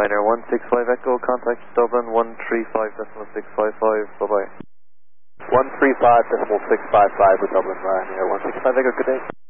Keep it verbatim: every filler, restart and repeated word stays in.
Ryanair one six five Echo, contact Dublin one three five decimal six five five, bye bye. one three five decimal six five five with Dublin Ryanair one six five Echo, good day.